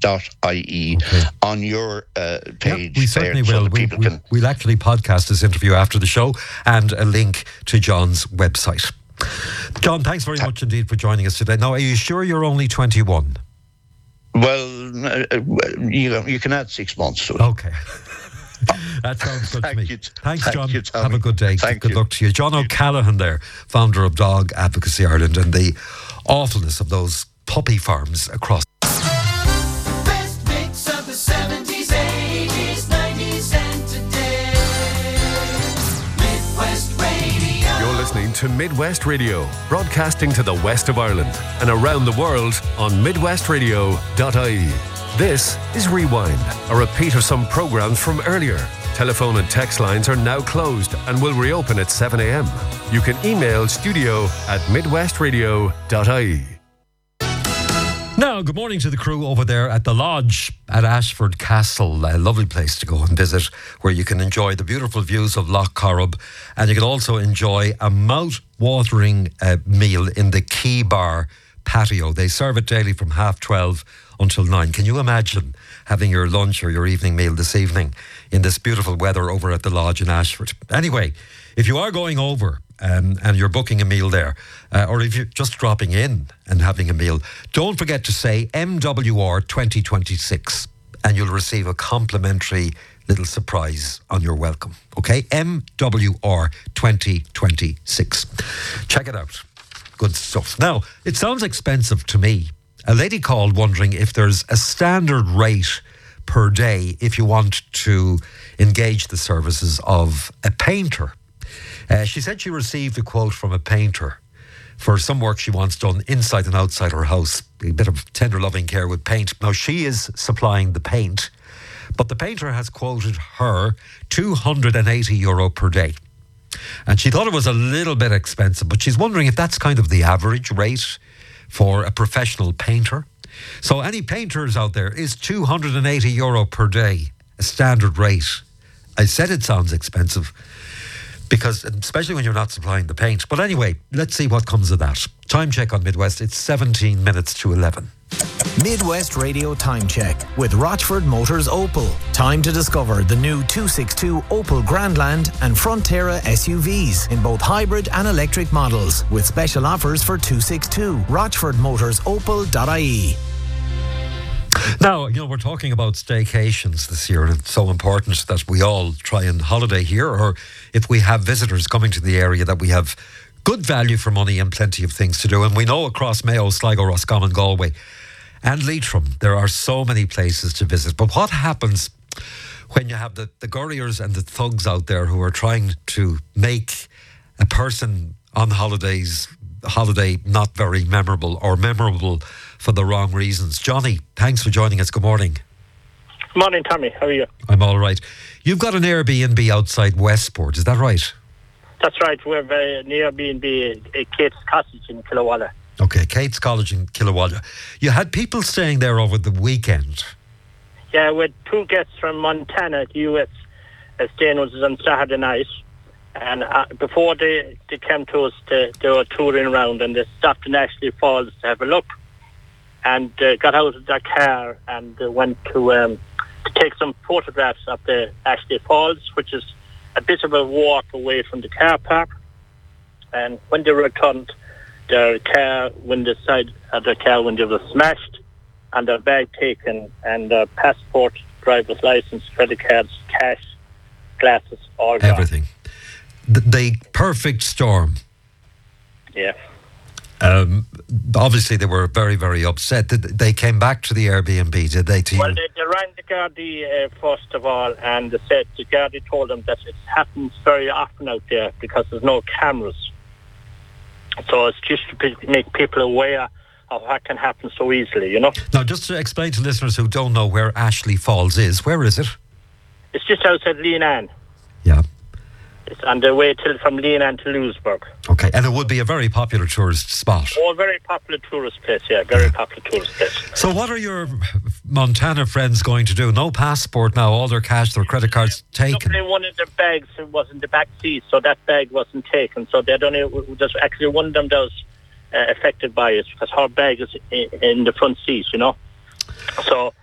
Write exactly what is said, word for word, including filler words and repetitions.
dot I E okay. on your uh, page. Yeah, we certainly will. So we, we, can... We'll actually podcast this interview after the show and a link to John's website. John, thanks very much indeed for joining us today. Now, are you sure you're only twenty-one? Well, uh, you, you can add six months to it. Okay. That sounds good to me. You, Thanks, thank John. You, Have a good day. Thank good you. luck to you. John O'Callaghan there, founder of Dog Advocacy Ireland, and the awfulness of those puppy farms across. Best mix of the seventies, eighties, nineties and today. Midwest Radio. You're listening to Midwest Radio, broadcasting to the west of Ireland and around the world on midwest radio dot I E. This is Rewind, a repeat of some programmes from earlier. Telephone and text lines are now closed and will reopen at seven a.m. You can email studio at midwest radio dot I E. Now, good morning to the crew over there at the Lodge at Ashford Castle. A lovely place to go and visit, where you can enjoy the beautiful views of Lough Corrib, and you can also enjoy a mouth-watering uh, meal in the Key Bar patio. They serve it daily from half twelve until nine. Can you imagine having your lunch or your evening meal this evening in this beautiful weather over at the Lodge in Ashford? Anyway, if you are going over um, and you're booking a meal there, uh, or if you're just dropping in and having a meal, don't forget to say M W R twenty twenty-six and you'll receive a complimentary little surprise on your welcome. Okay? M W R twenty twenty-six. Check it out. Good stuff. Now, it sounds expensive to me. A lady called wondering if there's a standard rate per day if you want to engage the services of a painter. Uh, she said she received a quote from a painter for some work she wants done inside and outside her house. A bit of tender loving care with paint. Now, she is supplying the paint, but the painter has quoted her two hundred eighty euro per day. And she thought it was a little bit expensive, but she's wondering if that's kind of the average rate for a professional painter. So any painters out there, is two hundred eighty euro per day a standard rate? I said it sounds expensive, because especially when you're not supplying the paint. But anyway, let's see what comes of that. Time check on Midwest, it's seventeen minutes to eleven. Midwest Radio Time Check with Rochford Motors Opel. Time to discover the new two sixty-two Opel Grandland and Frontera S U Vs in both hybrid and electric models, with special offers for two sixty-two. Rochford Motors Opel dot I E. Now, you know, we're talking about staycations this year, and it's so important that we all try and holiday here, or if we have visitors coming to the area, that we have good value for money and plenty of things to do. And we know across Mayo, Sligo, Roscommon, Galway and Leitrim, there are so many places to visit. But what happens when you have the, the gurriers and the thugs out there who are trying to make a person on holidays holiday not very memorable, or memorable for the wrong reasons? Johnny, thanks for joining us. Good morning. Good morning, Tommy. How are you? I'm all right. You've got an Airbnb outside Westport, is that right? That's right. We're very near Airbnb at Kate's Cottage in Killawalla. Okay, Kate's College in Killawalla. You had people staying there over the weekend. Yeah, we had two guests from Montana, the U S, uh, staying with us on Saturday night. And uh, before they, they came to us, they, they were touring around, and they stopped in Ashley Falls to have a look. And uh, got out of their car and uh, went to, um, to take some photographs of the Ashley Falls, which is a bit of a walk away from the car park. And when they returned, their car window side of their car window was smashed, and their bag taken, and their passport, driver's license, credit cards, cash, glasses, all gone. Everything. The, the perfect storm. Yeah. Um, obviously, they were very, very upset. Did they came back to the Airbnb, did they? To well, you? they, they rang the Gardaí uh, first of all, and they said the Gardaí told them that it happens very often out there because there's no cameras. So it's just to pe- make people aware of what can happen so easily, you know. Now, just to explain to listeners who don't know where Ashley Falls is, where is it? It's just outside Leenane. Yeah. It's on the way till from Leenane to Louisburg. Okay, and it would be a very popular tourist spot. Oh, very popular tourist place, yeah, very yeah. popular tourist place. So what are your Montana friends going to do? No passport now, all their cash, their credit cards taken. Luckily, one of their bags was in the back seat, so that bag wasn't taken. So they don't know, there's actually one of them that was uh, affected by it, because her bag is in, in the front seat, you know. So